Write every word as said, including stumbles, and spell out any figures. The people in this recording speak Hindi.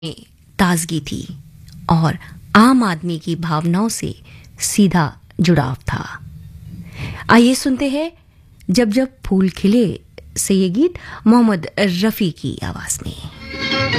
में ताजगी थी और आम आदमी की भावनाओं से सीधा जुड़ाव था। आइए सुनते हैं जब जब फूल खिले से ये गीत मोहम्मद रफ़ी की आवाज में।